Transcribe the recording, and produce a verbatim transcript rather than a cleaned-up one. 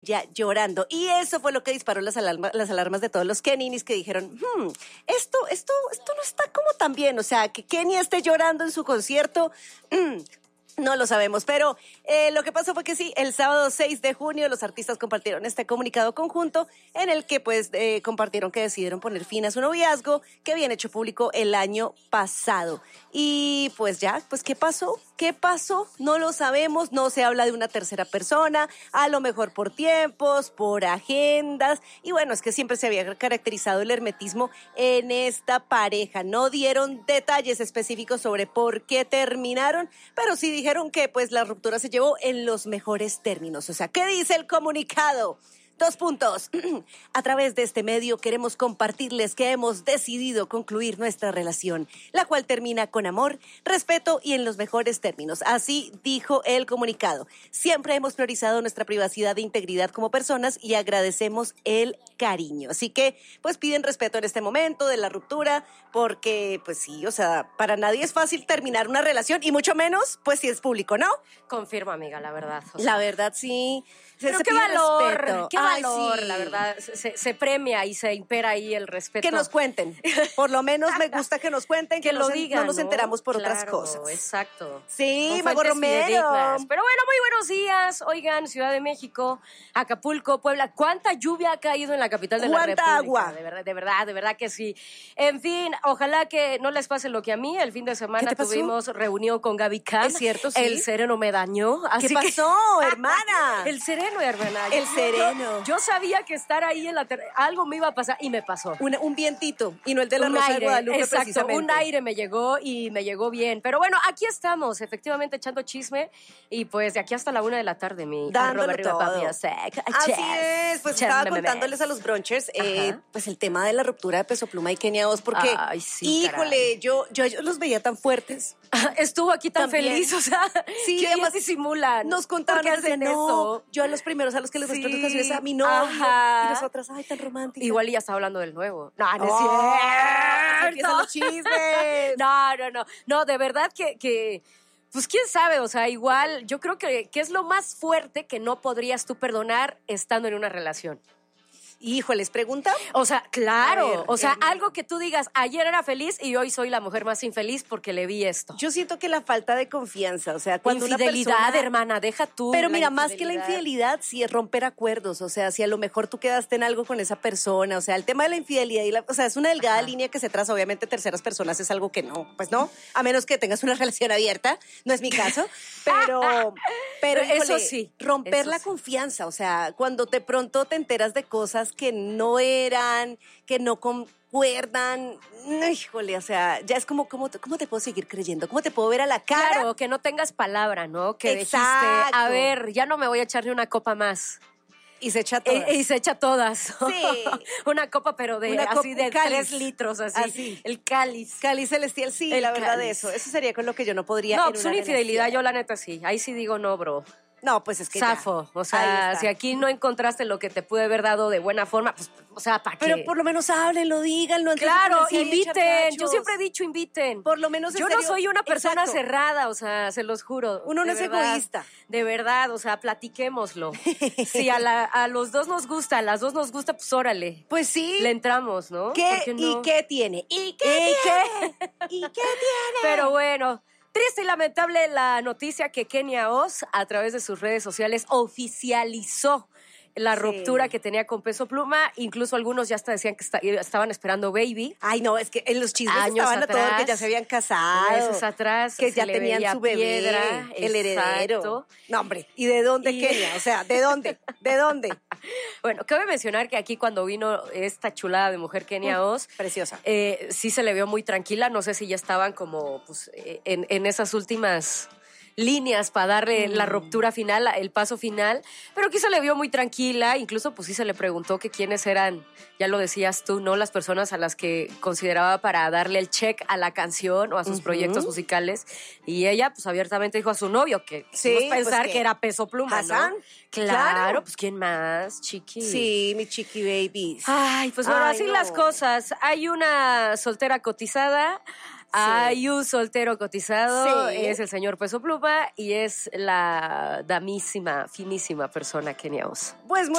ella llorando. Y eso fue lo que disparó las alarmas, las alarmas de todos los Keninis que dijeron, hmm, esto, esto, esto no está como tan bien. O sea, que Kenia esté llorando en su concierto, mm, no lo sabemos, pero eh, lo que pasó fue que sí, el sábado seis de junio los artistas compartieron este comunicado conjunto en el que pues eh, compartieron que decidieron poner fin a su noviazgo que habían hecho público el año pasado. Y pues ya, pues ¿qué pasó? ¿Qué pasó? No lo sabemos, no se habla de una tercera persona, a lo mejor por tiempos, por agendas, y bueno, es que siempre se había caracterizado el hermetismo en esta pareja. No dieron detalles específicos sobre por qué terminaron, pero sí dijeron que pues la ruptura se llevó en los mejores términos. O sea, ¿qué dice el comunicado? Dos puntos. A través de este medio queremos compartirles que hemos decidido concluir nuestra relación, la cual termina con amor, respeto y en los mejores términos. Así dijo el comunicado. Siempre hemos priorizado nuestra privacidad e integridad como personas y agradecemos el cariño. Así que, pues piden respeto en este momento de la ruptura, porque, pues sí, o sea, para nadie es fácil terminar una relación y mucho menos, pues si es público, ¿no? Confirmo, amiga, la verdad. O sea, la verdad, sí. Pero se qué pide valor, respeto. qué Ay, valor, sí. la verdad. Se, se premia y se impera ahí el respeto. Que nos cuenten. Por lo menos me gusta que nos cuenten, que, que nos, lo digan, no nos enteramos por claro, otras cosas. Exacto. Sí, Con Mago fuentes Romero. fidedignas. Pero bueno, muy buenos días. Oigan, Ciudad de México, Acapulco, Puebla. ¿Cuánta lluvia ha caído en la capital de la República? ¿Cuánta agua? De verdad, de verdad, de verdad que sí. En fin, ojalá que no les pase lo que a mí. El fin de semana tuvimos reunión con Gaby Cam. Es cierto, sí. El sereno me dañó. Así ¿Qué pasó, que... hermana? El sereno, hermana. El sereno. Yo, yo sabía que estar ahí en la ter- algo me iba a pasar y me pasó. Un, un vientito y no el de la un Rosa aire, de Guadalupe, exacto, precisamente. un aire me llegó y me llegó bien. Pero bueno, aquí estamos, efectivamente, echando chisme y pues de aquí hasta la una de la tarde, mi dándolo arroba todo. arriba, papi, sec. Así Chess. es, pues Chess, estaba me, me, contándoles me. a los brunchers eh, Ajá. pues el tema de la ruptura de Peso Pluma y Kenia Oz, porque, Ay, sí, híjole, caray. yo, yo, yo los veía tan fuertes. Estuvo aquí tan También. feliz, o sea, Sí, que además ellos disimulan. Nos contaban ¿Por qué desde hacen no, eso? yo a los primeros a los que les gustó Sí, las canciones a mi novio, ajá. y nosotras, ay, tan romántica. Igual ella estaba hablando del nuevo. No, no es Oh, cierto. empiezan los chismes. No, no, no. No, de verdad que, que, pues quién sabe, o sea, igual yo creo que, que es lo más fuerte que no podrías tú perdonar estando en una relación. Híjoles, pregunta. O sea, claro, A ver, o sea, eh, algo que tú digas, ayer era feliz y hoy soy la mujer más infeliz porque le vi esto. Yo siento que la falta de confianza, o sea, cuando Infidelidad, una persona... hermana, deja tú. Pero la mira, más que la infidelidad, sí es romper acuerdos, o sea, si a lo mejor tú quedaste en algo con esa persona, o sea, el tema de la infidelidad, y la, o sea, es una delgada Ajá. línea que se traza, obviamente terceras personas es algo que no, pues no, a menos que tengas una relación abierta, no es mi caso, pero, pero Eso híjole, sí, romper eso la sí. confianza, o sea, cuando de pronto te enteras de cosas que no eran, que no concuerdan, híjole, o sea, ya es como, ¿cómo, ¿cómo te puedo seguir creyendo? ¿Cómo te puedo ver a la cara? Claro, que no tengas palabra, ¿no? Que dijiste, Exacto. a ver, ya no me voy a echar ni una copa más. Y se echa todas. Y, y se echa todas. Sí. Una copa, pero de Una así copa- de un cáliz. tres litros, así. Así. El cáliz. Cáliz celestial, sí, El la verdad, cáliz. eso. Eso sería con lo que yo no podría. No, en pues una una infidelidad, relación. yo la neta sí. Ahí sí digo no, bro. No, pues es que. ya. Zafo. O Ahí sea, está. si aquí no encontraste lo que te pude haber dado de buena forma, pues, o sea, ¿para qué? Pero por lo menos háblenlo, díganlo. antes de Claro, ponerse ahí a echar inviten. Yo cachos. siempre he dicho inviten. Por lo menos en Yo no serio, soy una persona exacto. cerrada, o sea, se los juro. Uno no de es verdad, egoísta. De verdad, o sea, platiquémoslo. Si a, la, a los dos nos gusta, a las dos nos gusta, pues órale. Pues sí. Le entramos, ¿no? ¿Qué, ¿Por qué no? ¿Y qué tiene? ¿Y qué ¿Y tiene? qué? ¿Y qué tiene? Pero bueno, triste y lamentable la noticia que Kenia Oz, a través de sus redes sociales, oficializó la Sí. ruptura que tenía con Peso Pluma. Incluso algunos ya hasta decían que está- estaban esperando Baby. Ay, no, es que en los chismes Años estaban a todos atrás, que ya se habían casado. meses atrás, Que se ya le tenían veía su bebé, piedra, el heredero. exacto. No, hombre, ¿y de dónde Y- Kenia? O sea, ¿de dónde? ¿De dónde? Bueno, cabe mencionar que aquí cuando vino esta chulada de mujer Kenia Oz, Preciosa. eh, sí se le vio muy tranquila. No sé si ya estaban como pues, eh, en, en esas últimas líneas para darle Mm. la ruptura final, el paso final, pero aquí se le vio muy tranquila, incluso pues sí se le preguntó que quiénes eran, ya lo decías tú, ¿no? Las personas a las que consideraba para darle el check a la canción o a sus Ujú. proyectos musicales, y ella pues abiertamente dijo a su novio, que Sí, quisimos pensar pues, que era Peso Pluma, Hassan, ¿no? Claro, claro. pues ¿quién más, chiqui? Sí, mi chiqui babies. Ay, pues bueno, Ay, así no. las cosas. Hay una soltera cotizada, hay un soltero cotizado, Sí. es el señor Peso Pluma y es la damísima, finísima persona Kenia Oz. Pues